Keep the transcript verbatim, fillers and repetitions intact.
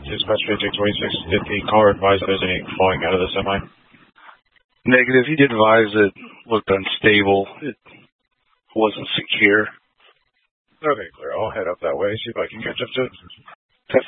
Dispatch fifteen twenty-six, did the caller advise there's any falling out of the semi? Negative. He did advise it looked unstable. It wasn't secure. Okay, clear. I'll head up that way, see if I can catch up to it.